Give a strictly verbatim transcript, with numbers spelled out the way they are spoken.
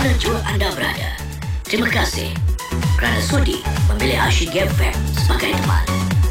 mana jua anda berada. Terima kasih kerana sudi memilih Asyik F M sebagai teman.